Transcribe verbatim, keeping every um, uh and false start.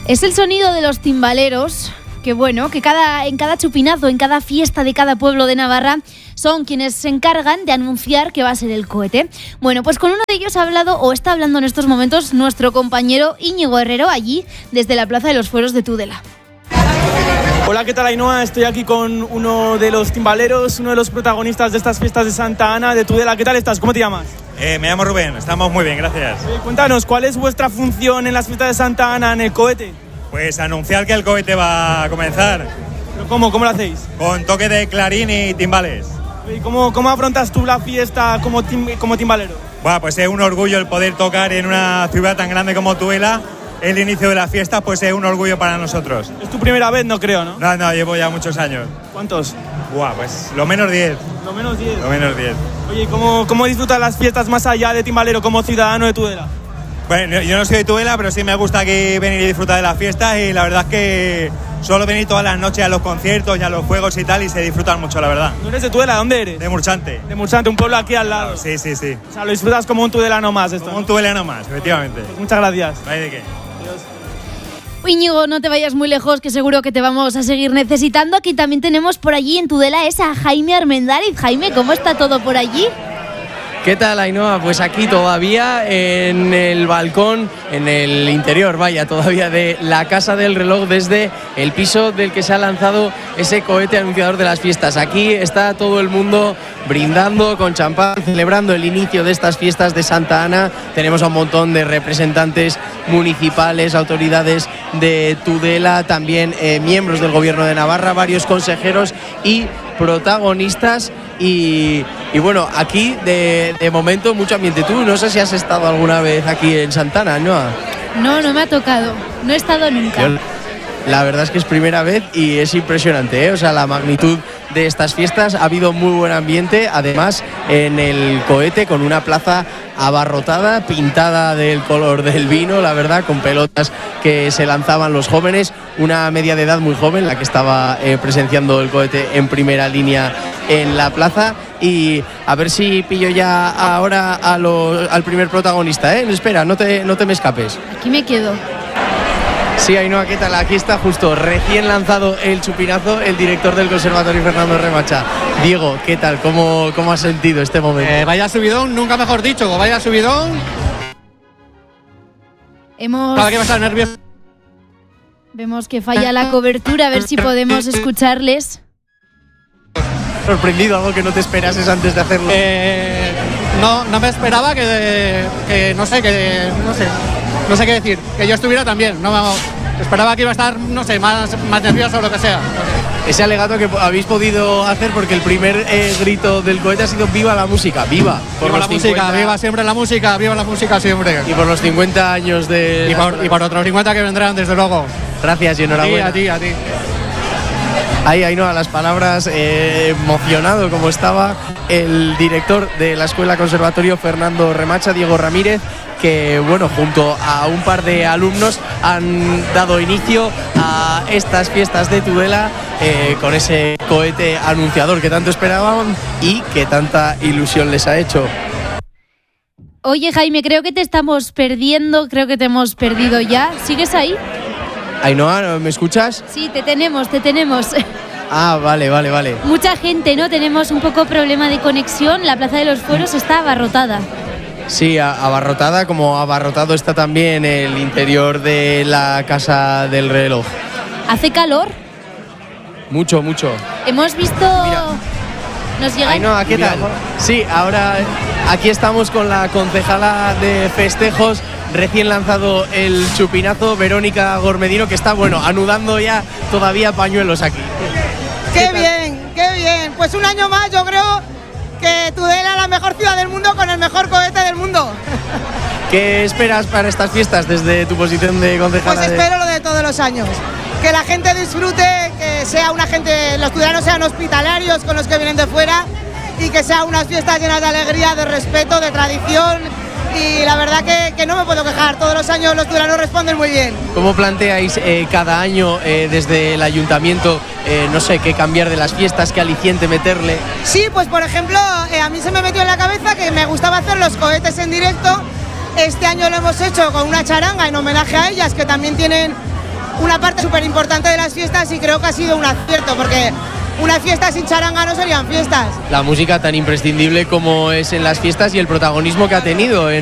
Es el sonido de los timbaleros, que bueno, que cada, en cada chupinazo, en cada fiesta de cada pueblo de Navarra, son quienes se encargan de anunciar que va a ser el cohete. Bueno, pues con uno de ellos ha hablado, o está hablando en estos momentos, nuestro compañero Íñigo Herrero, allí, desde la Plaza de los Fueros de Tudela. Hola, ¿qué tal, Ainhoa? Estoy aquí con uno de los timbaleros, uno de los protagonistas de estas fiestas de Santa Ana de Tudela. ¿Qué tal estás? ¿Cómo te llamas? Eh, me llamo Rubén, estamos muy bien, gracias. Eh, cuéntanos, ¿cuál es vuestra función en las fiestas de Santa Ana en el cohete? Pues anunciar que el cohete va a comenzar. ¿Pero cómo? ¿Cómo lo hacéis? Con toque de clarín y timbales. ¿Y cómo, cómo afrontas tú la fiesta como, tim, como timbalero? Bueno, pues es un orgullo el poder tocar en una ciudad tan grande como Tudela. El inicio de las fiestas pues es un orgullo para nosotros. Es tu primera vez, no creo, ¿no? No, no, llevo ya muchos años. ¿Cuántos? Buah, pues lo menos diez. Lo menos diez. Lo menos diez. Oye, ¿cómo, cómo disfrutas las fiestas más allá de timbalero como ciudadano de Tudela? Bueno, yo no soy de Tudela, pero sí me gusta aquí venir y disfrutar de las fiestas, y la verdad es que suelo venir todas las noches a los conciertos y a los juegos y tal, y se disfrutan mucho, la verdad. ¿No eres de Tudela? ¿Dónde eres? De Murchante. De Murchante, un pueblo aquí al lado. Claro, sí, sí, sí. O sea, lo disfrutas como un tudelano más esto. Como ¿no? un tudelano más, efectivamente. Pues muchas gracias. No hay de qué. Íñigo, no te vayas muy lejos, que seguro que te vamos a seguir necesitando. Aquí también tenemos por allí en Tudela es a Jaime Armendáriz. Jaime, ¿cómo está todo por allí? ¿Qué tal, Ainhoa? Pues aquí todavía en el balcón, en el interior, vaya, todavía de la Casa del Reloj, desde el piso del que se ha lanzado ese cohete anunciador de las fiestas. Aquí está todo el mundo brindando con champán, celebrando el inicio de estas fiestas de Santa Ana. Tenemos a un montón de representantes municipales, autoridades de Tudela, también eh, miembros del Gobierno de Navarra, varios consejeros y protagonistas. Y, y bueno, aquí de, de momento mucho ambiente. Tú no sé si has estado alguna vez aquí en Santa Ana, ¿no? No, no me ha tocado, no he estado nunca. Yo, la verdad es que es primera vez y es impresionante, ¿eh? O sea, la magnitud de estas fiestas. Ha habido muy buen ambiente, además en el cohete, con una plaza abarrotada, pintada del color del vino, la verdad, con pelotas que se lanzaban los jóvenes, una media de edad muy joven, la que estaba eh, presenciando el cohete en primera línea en la plaza. Y a ver si pillo ya ahora a lo, al primer protagonista, ¿eh? Espera, no te, no te me escapes. Aquí me quedo. Sí, Ainhoa, ¿qué tal? Aquí está justo recién lanzado el chupinazo el director del Conservatorio, Fernando Remacha. Diego, ¿qué tal? ¿Cómo, cómo has sentido este momento? Eh, vaya subidón, nunca mejor dicho, vaya subidón. Hemos... Para que va a estar nervioso. Vemos que falla la cobertura, a ver si podemos escucharles. Sorprendido, algo que no te esperases antes de hacerlo. Eh, no, no me esperaba que, que no sé, que no sé. No sé qué decir, que yo estuviera también, no esperaba que iba a estar, no sé, más, más nervioso o lo que sea. No sé. Ese alegato que habéis podido hacer, porque el primer eh, grito del cohete ha sido ¡viva la música! ¡Viva! Por viva la cincuenta... música, viva siempre la música, viva la música siempre. Y por los cincuenta años de... Y por, y por otros cincuenta que vendrán, desde luego. Gracias y enhorabuena. A ti, a ti, a ti. Ahí, ahí no, a las palabras, eh, emocionado como estaba el director de la Escuela Conservatorio, Fernando Remacha, Diego Ramírez, que bueno, junto a un par de alumnos han dado inicio a estas fiestas de Tudela eh, con ese cohete anunciador que tanto esperaban y que tanta ilusión les ha hecho. Oye, Jaime, creo que te estamos perdiendo, creo que te hemos perdido ya. ¿Sigues ahí? Ainhoa, ¿me escuchas? Sí, te tenemos, te tenemos. Ah, vale, vale, vale. Mucha gente, ¿no? Tenemos un poco problema de conexión. La Plaza de los Fueros está abarrotada. Sí, abarrotada, como abarrotado está también el interior de la Casa del Reloj. ¿Hace calor? Mucho, mucho. Hemos visto... Mira. Nos llega... Ainhoa, ¿qué tal? Sí, ahora aquí estamos con la concejala de festejos, recién lanzado el chupinazo, Verónica Gormedino, que está, bueno, anudando ya todavía pañuelos aquí. ¡Qué, qué bien, qué bien! Pues un año más, yo creo que Tudela es la mejor ciudad del mundo con el mejor cohete del mundo. ¿Qué esperas para estas fiestas desde tu posición de concejala? Pues espero lo de todos los años. Que la gente disfrute, que sea una gente, los ciudadanos sean hospitalarios con los que vienen de fuera y que sean unas fiestas llenas de alegría, de respeto, de tradición. Y la verdad que, que no me puedo quejar, todos los años los ciudadanos responden muy bien. ¿Cómo planteáis eh, cada año eh, desde el ayuntamiento, eh, no sé, qué cambiar de las fiestas, qué aliciente meterle? Sí, pues por ejemplo, eh, a mí se me metió en la cabeza que me gustaba hacer los cohetes en directo. Este año lo hemos hecho con una charanga en homenaje a ellas, que también tienen una parte súper importante de las fiestas y creo que ha sido un acierto, porque una fiesta sin charanga no serían fiestas. La música tan imprescindible como es en las fiestas y el protagonismo que ha tenido en